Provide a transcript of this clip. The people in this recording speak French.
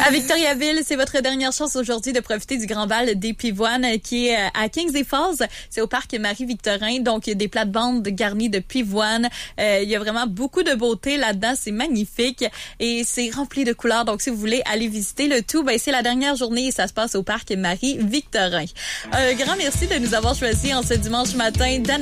À Victoriaville, c'est votre dernière chance aujourd'hui de profiter du Grand Bal des Pivoines qui est à Kingsley Falls. C'est au parc Marie-Victorin, donc des plates-bandes garnies de pivoines. Il y a vraiment beaucoup de beauté là-dedans, c'est magnifique et c'est rempli de couleurs. Donc si vous voulez aller visiter le tout, ben c'est la dernière journée et ça se passe au parc Marie-Victorin. Un grand merci de nous avoir choisis en ce dimanche matin.